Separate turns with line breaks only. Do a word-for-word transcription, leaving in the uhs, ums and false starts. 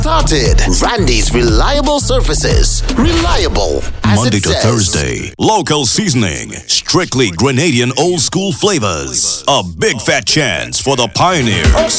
started. Randy's Reliable Surfaces. Reliable as
Monday
it
to
says.
Thursday. Local seasoning. Strictly Grenadian old school flavors. A big fat chance for the pioneers.